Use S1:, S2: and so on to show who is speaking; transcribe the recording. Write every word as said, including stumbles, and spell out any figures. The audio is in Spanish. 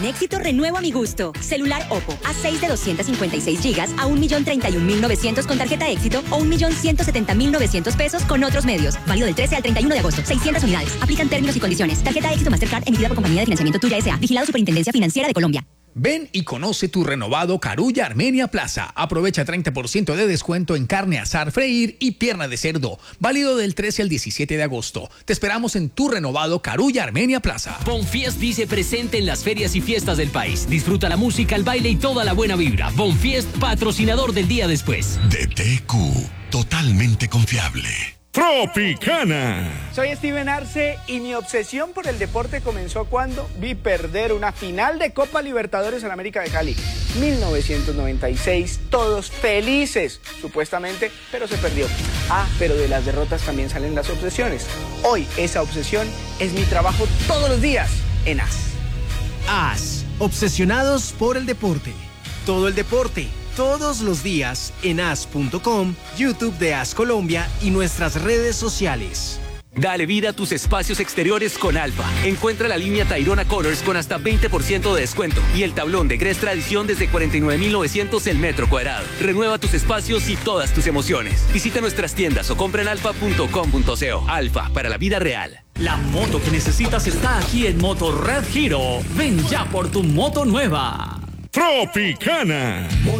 S1: Éxito renuevo a mi gusto. Celular Oppo A seis de doscientos cincuenta y seis gigas a un millón treinta y un mil novecientos con tarjeta Éxito o un millón ciento setenta mil novecientos pesos con otros medios. Válido del trece al treinta y uno de agosto. seiscientas unidades. Aplican términos y condiciones. Tarjeta Éxito Mastercard emitida por Compañía de Financiamiento Tuya S A. Vigilado Superintendencia Financiera de Colombia.
S2: Ven y conoce tu renovado Carulla Armenia Plaza. Aprovecha treinta por ciento de descuento en carne asar, freír y pierna de cerdo. Válido del trece al diecisiete de agosto. Te esperamos en tu renovado Carulla Armenia Plaza.
S3: Bonfiest dice presente en las ferias y fiestas del país. Disfruta la música, el baile y toda la buena vibra. Bonfiest, patrocinador del día después.
S4: D T Q, totalmente confiable.
S5: Tropicana.
S6: Soy Steven Arce y mi obsesión por el deporte comenzó cuando vi perder una final de Copa Libertadores en América de Cali. mil novecientos noventa y seis, todos felices, supuestamente, pero se perdió. Ah, pero de las derrotas también salen las obsesiones. Hoy esa obsesión es mi trabajo todos los días en A S.
S7: A S, obsesionados por el deporte. Todo el deporte. Todos los días en A S punto com, YouTube de A S Colombia y nuestras redes sociales.
S3: Dale vida a tus espacios exteriores con Alfa. Encuentra la línea Tayrona Colors con hasta veinte por ciento de descuento y el tablón de Gress Tradición desde cuarenta y nueve mil novecientos el metro cuadrado. Renueva tus espacios y todas tus emociones. Visita nuestras tiendas o compra en alfa punto com punto co. Alfa, para la vida real.
S8: La moto que necesitas está aquí en Moto Red Hero. Ven ya por tu moto nueva.
S5: Tropicana.